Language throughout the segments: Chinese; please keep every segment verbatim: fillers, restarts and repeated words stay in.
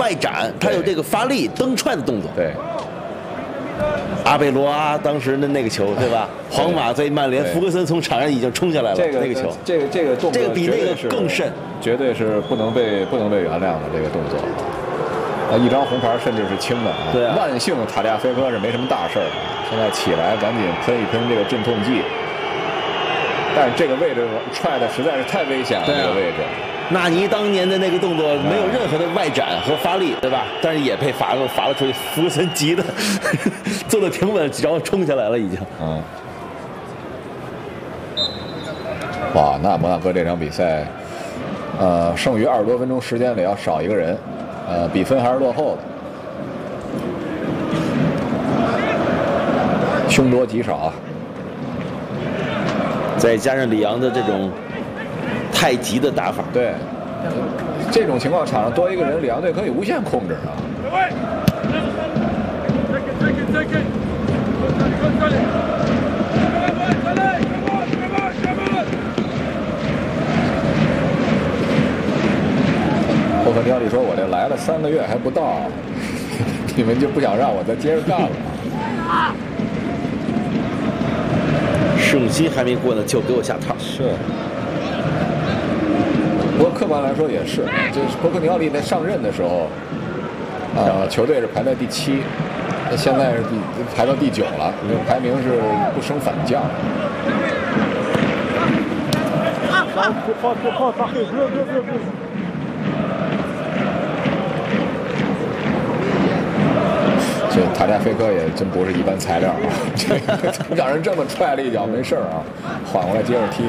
外展，他有这个发力蹬踹的动作。 对。 阿贝罗啊，当时的那个球，对吧？皇马对曼联，福格森从场上已经冲下来了。 这个那个球， 这个这个动作， 这个比那个更甚， 绝对是不能被不能被原谅的这个动作。啊，一张红牌甚至是轻的啊。 对啊。 万幸塔利亚菲科是没什么大事儿，现在起来赶紧喷一喷这个镇痛剂。但是这个位置踹的实在是太危险了， 对啊、 这个位置。 纳尼当年的那个动作没有任何的外展和发力，对吧？但是也被罚了罚了出去，福格森急的坐得挺稳，然后冲下来了已经。 嗯。哇，那摩纳哥这场比赛，呃，剩余二十多分钟时间里要少一个人，呃，比分还是落后的。凶多吉少啊！ 再加上里昂的这种太极的打法， 对，这种情况场上多一个人，里昂队可以无限控制啊。霍克尼奥利说：“我这来了三个月还不到，你们就不想让我再接着干了？” 试用期还没过呢，就给我下套。 是。不过客观来说也是，就是波克尼奥利在上任的时候，呃，球队是排在第七，现在是第排到第九了，这个排名是不升反降。这塔利亚菲科也真不是一般材料啊！这个让人这么踹了一脚没事儿啊，缓过来接着踢。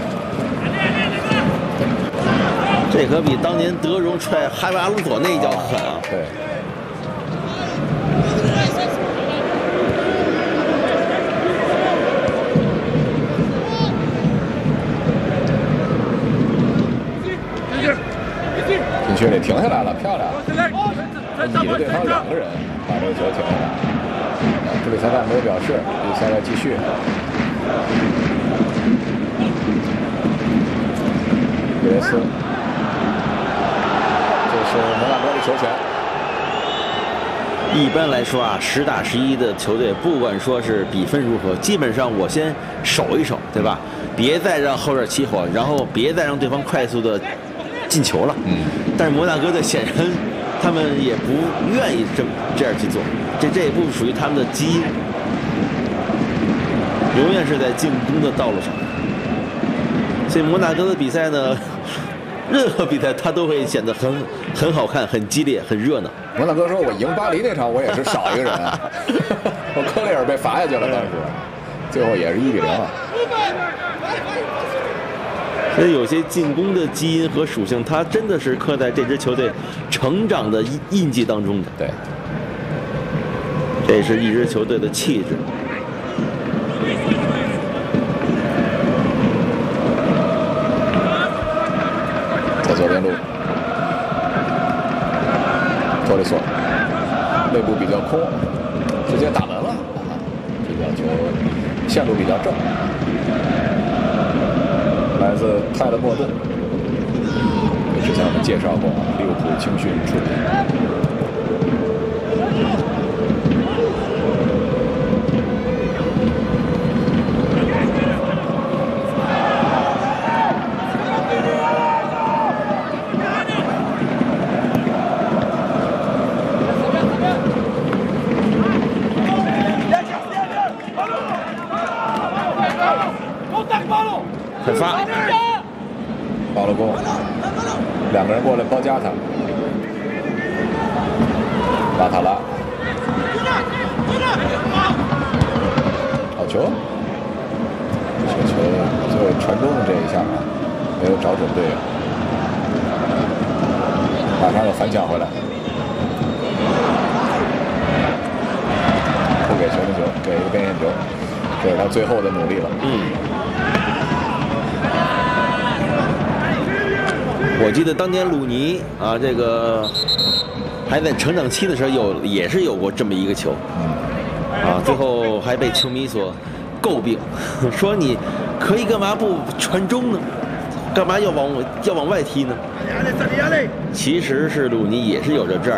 这可比当年德容踹哈维阿鲁索那一脚狠啊！ 对。禁区里停下来了，漂亮！抵着对方两个人，把这个球停下来。助理裁判没有表示，比赛要继续。约斯，这是摩纳哥的球权。 一般来说啊，十打十一的球队，不管说是比分如何，基本上我先守一守，对吧？别再让后边起火，然后别再让对方快速的进球了。 嗯。但是摩纳哥队显然他们也不愿意这么这样去做，这这也不属于他们的基因，永远是在进攻的道路上。所以摩纳哥的比赛呢，任何比赛他都会显得很很好看、很激烈、很热闹。 摩纳哥说：“我赢巴黎那场，我也是少一个人啊，我科雷尔被罚下去了，当时最后也是一比零啊。” 所以有些进攻的基因和属性，它真的是刻在这支球队成长的印记当中的。 对， 这是一支球队的气质。 在左边路，托雷索内部比较空，直接打门了。这脚球线路比较正。来自泰勒莫顿，也之前我们介绍过，利物浦青训出品。 快发！ 保了攻，两个人过来包夹他。拉塔拉，好球！这球作为传中的这一下啊，没有找准队友，马上又反抢回来，不给球的球，给一个边线球，这是他最后的努力了。 嗯。我记得当年鲁尼啊，这个还在成长期的时候有也是有过这么一个球，啊，最后还被球迷所诟病，说你可以干嘛不传中呢？干嘛要往要往外踢呢？其实是鲁尼也是有着这样。